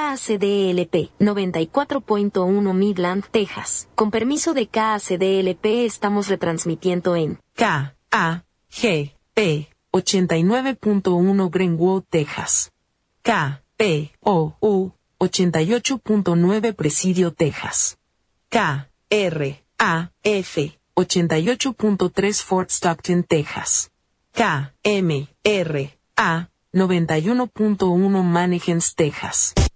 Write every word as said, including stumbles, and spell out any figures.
K A C D L P noventa y cuatro punto uno Midland, Texas. Con permiso de K A C D L P estamos retransmitiendo en K A G P ochenta y nueve punto uno Greenwood, Texas. K P O U ochenta y ocho punto nueve Presidio, Texas. K R A F ochenta y ocho punto tres Fort Stockton, Texas. K M R A noventa y uno punto uno Mannequins, Texas.